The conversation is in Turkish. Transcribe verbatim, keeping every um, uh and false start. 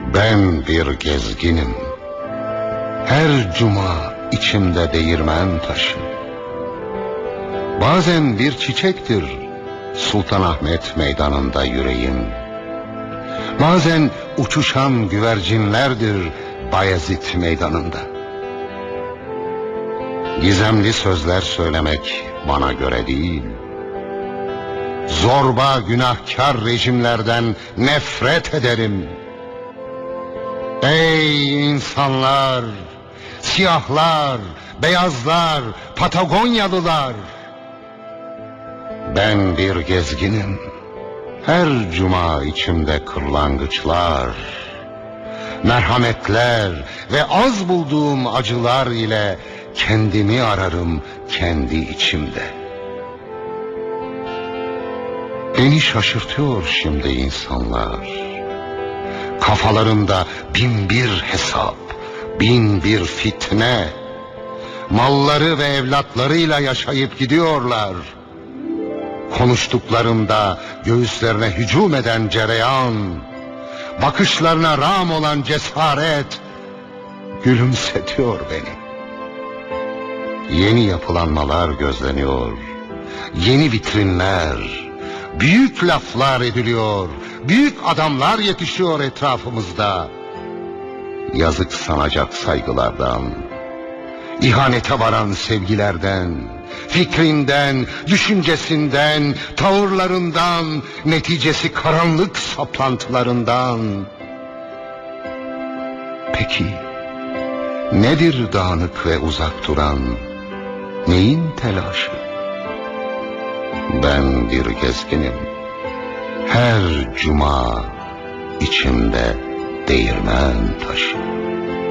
Ben bir gezginim, her cuma içimde değirmen taşı. Bazen bir çiçektir Sultanahmet meydanında yüreğim. Bazen uçuşan güvercinlerdir Bayezid meydanında. Gizemli sözler söylemek bana göre değil. Zorba günahkar rejimlerden nefret ederim. Ey insanlar, siyahlar, beyazlar, Patagonyalılar! Ben bir gezginim, her cuma içimde kırlangıçlar, merhametler ve az bulduğum acılar ile kendimi ararım kendi içimde. Beni şaşırtıyor şimdi insanlar. Kafalarında bin bir hesap, bin bir fitne. Malları ve evlatlarıyla yaşayıp gidiyorlar. Konuştuklarında göğüslerine hücum eden cereyan, bakışlarına rağm olan cesaret gülümsetiyor beni. Yeni yapılanmalar gözleniyor, yeni vitrinler, büyük laflar ediliyor, büyük adamlar yetişiyor etrafımızda. Yazık sanacak saygılardan, ihanete varan sevgilerden, fikrinden, düşüncesinden, tavırlarından, neticesi karanlık saplantılarından. Peki nedir dağınık ve uzak duran, neyin telaşı? Ben bir gezginim, her cuma içimde değirmen taşı.